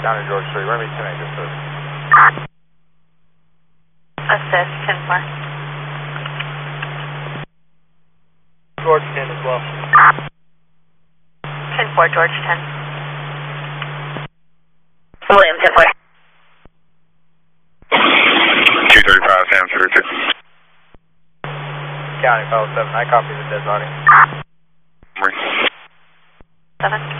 Down to George 3. Remedy 10 8, assist. Assist, 10-4. George 10 as well. 10-4, George 10. William, 10-4. 235, Sam 32. County, 507. I copy the dead body. Marine. 7.